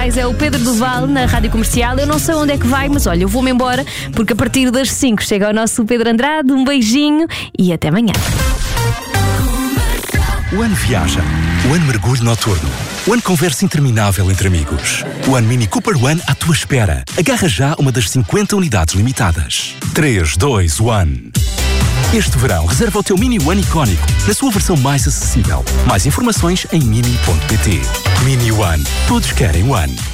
Iguais é o Pedro Duval na Rádio Comercial. Eu não sei onde é que vai, mas olha, eu vou-me embora porque a partir das 5 chega o nosso Pedro Andrade. Um beijinho e até amanhã. O ano viaja, o ano mergulho noturno, o ano conversa interminável entre amigos, o ano Mini Cooper One à tua espera. Agarra já uma das 50 unidades limitadas. 3, 2, 1. Este verão reserva o teu Mini One icónico na sua versão mais acessível. Mais informações em mini.pt. Mini One. Todos querem One.